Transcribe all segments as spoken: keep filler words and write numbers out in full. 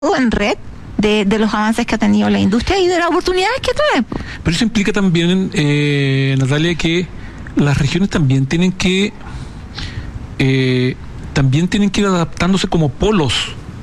en red de, de los avances que ha tenido la industria y de las oportunidades que trae. Pero eso implica también, eh, Natalia, que las regiones también tienen que eh, también tienen que ir adaptándose como polos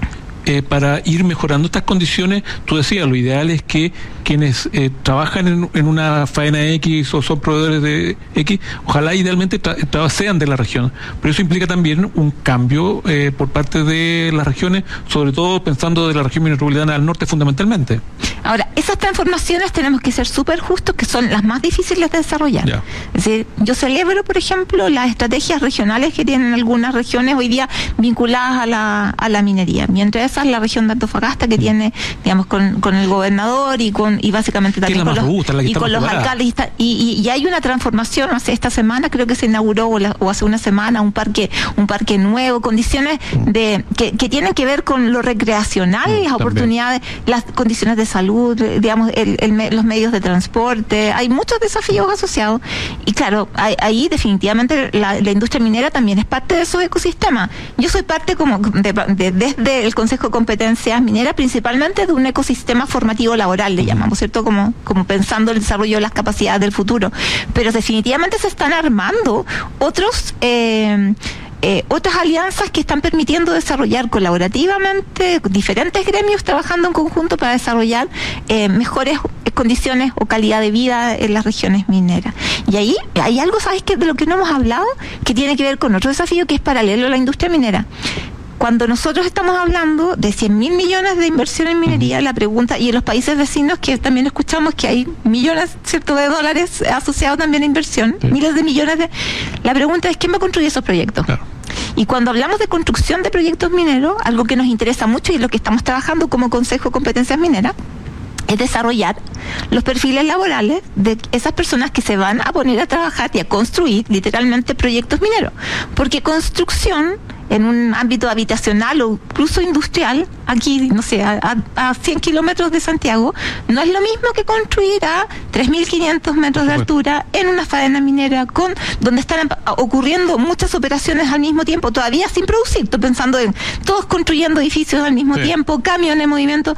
eh, para ir mejorando estas condiciones. Tú decías, lo ideal es que quienes eh, trabajan en, en una faena X o son proveedores de X, ojalá idealmente tra tra sean de la región. Pero eso implica también un cambio eh, por parte de las regiones, sobre todo pensando de la región metropolitana del norte fundamentalmente. Ahora, esas transformaciones tenemos que ser súper justos, que son las más difíciles de desarrollar. Yeah. Es decir, yo celebro, por ejemplo, las estrategias regionales que tienen algunas regiones hoy día vinculadas a la, a la minería. Mientras esa es la región de Antofagasta, que mm. tiene, digamos, con, con el gobernador y con y básicamente también con los, gusta, y con los alcaldes. Y, y, y hay una transformación, hace esta semana creo que se inauguró, o, la, o hace una semana, un parque un parque nuevo, condiciones mm. de que, que tienen que ver con lo recreacional, mm, las oportunidades, también. Las condiciones de salud, digamos, el, el, los medios de transporte. Hay muchos desafíos asociados. Y claro, hay, ahí definitivamente la, la industria minera también es parte de esos ecosistemas. Yo soy parte como de, de, desde el Consejo de Competencias Mineras, principalmente de un ecosistema formativo laboral, le llamamos, ¿cierto? Como, como pensando el desarrollo de las capacidades del futuro. Pero definitivamente se están armando otros eh, eh, otras alianzas que están permitiendo desarrollar colaborativamente diferentes gremios trabajando en conjunto para desarrollar eh, mejores condiciones o calidad de vida en las regiones mineras. Y ahí hay algo, ¿sabes qué? De lo que no hemos hablado, que tiene que ver con otro desafío que es paralelo a la industria minera. Cuando nosotros estamos hablando de cien mil millones de inversión en minería, la pregunta, y en los países vecinos que también escuchamos que hay millones, ¿cierto?, de dólares asociados también a inversión, sí. miles de millones de... La pregunta es, ¿quién va a construir esos proyectos? Claro. Y cuando hablamos de construcción de proyectos mineros, algo que nos interesa mucho y es lo que estamos trabajando como Consejo de Competencias Mineras, es desarrollar los perfiles laborales de esas personas que se van a poner a trabajar y a construir literalmente proyectos mineros. Porque construcción en un ámbito habitacional o incluso industrial, aquí, no sé, a, a cien kilómetros de Santiago, no es lo mismo que construir a tres mil quinientos metros de altura en una faena minera, con donde están ocurriendo muchas operaciones al mismo tiempo, todavía sin producir. Estoy pensando en todos construyendo edificios al mismo sí. tiempo, camiones en movimiento,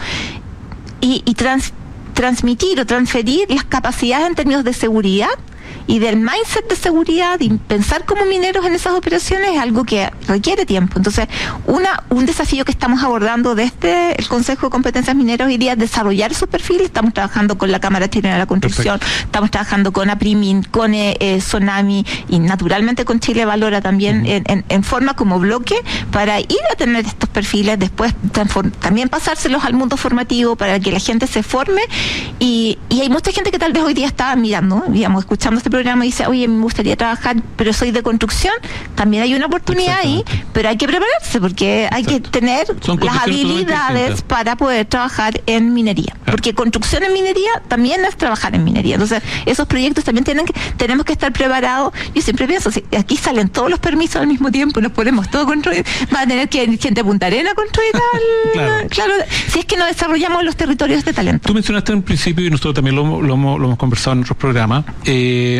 y, y trans, transmitir o transferir las capacidades en términos de seguridad y del mindset de seguridad y pensar como mineros en esas operaciones es algo que requiere tiempo. Entonces, una un desafío que estamos abordando desde el Consejo de Competencias Mineras hoy día es desarrollar esos perfiles. Estamos trabajando con la Cámara Chilena de la Construcción, Perfecto. Estamos trabajando con APRIMIN, con eh, eh, Sonami y naturalmente con Chile Valora también, uh-huh. en, en, en forma como bloque para ir a tener estos perfiles, después también pasárselos al mundo formativo para que la gente se forme y, y hay mucha gente que tal vez hoy día está mirando, digamos, escuchando este programa y dice, oye, me gustaría trabajar, pero soy de construcción. También hay una oportunidad ahí, pero hay que prepararse porque hay Exacto. que tener las habilidades para poder trabajar en minería. Claro. Porque construcción en minería también es trabajar en minería. Entonces, esos proyectos también tienen que, tenemos que estar preparados. Yo siempre pienso, si aquí salen todos los permisos al mismo tiempo, nos ponemos todo construir, va a tener que ir gente de Punta Arenas a construir al, claro. claro, si es que no desarrollamos los territorios de talento. Tú mencionaste en principio, y nosotros también lo, lo, lo, lo hemos conversado en otros programas, eh,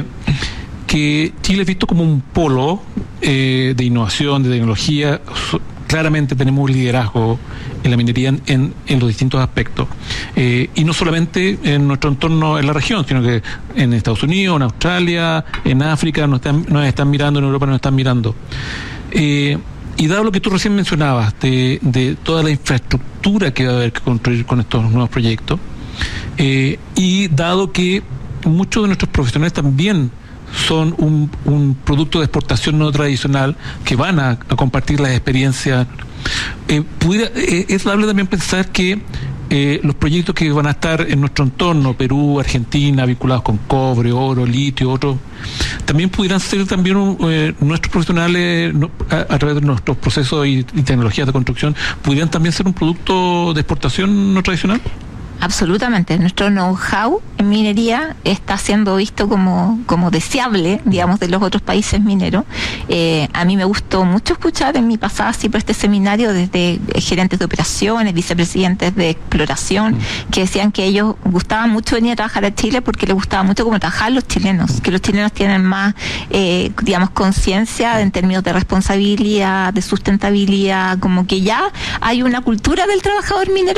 que Chile es visto como un polo eh, de innovación, de tecnología. Claramente tenemos un liderazgo en la minería en, en, en los distintos aspectos. Eh, y no solamente en nuestro entorno en la región, sino que en Estados Unidos, en Australia, en África, nos están, nos están mirando, en Europa nos están mirando. Eh, y dado lo que tú recién mencionabas, de, de toda la infraestructura que va a haber que construir con estos nuevos proyectos, eh, y dado que muchos de nuestros profesionales también son un, un producto de exportación no tradicional que van a, a compartir las experiencias, eh, pudiera, eh, es dable también pensar que eh, los proyectos que van a estar en nuestro entorno, Perú, Argentina, vinculados con cobre, oro, litio, otros, también pudieran ser también eh, nuestros profesionales no, a, a través de nuestros procesos y, y tecnologías de construcción, pudieran también ser un producto de exportación no tradicional. absolutamente. Nuestro know-how en minería está siendo visto como, como deseable, digamos, de los otros países mineros. Eh, a mí me gustó mucho escuchar en mi pasada sí por este seminario desde gerentes de operaciones, vicepresidentes de exploración, que decían que ellos gustaban mucho venir a trabajar a Chile porque les gustaba mucho cómo trabajar los chilenos, que los chilenos tienen más, eh, digamos, conciencia en términos de responsabilidad, de sustentabilidad, como que ya hay una cultura del trabajador minero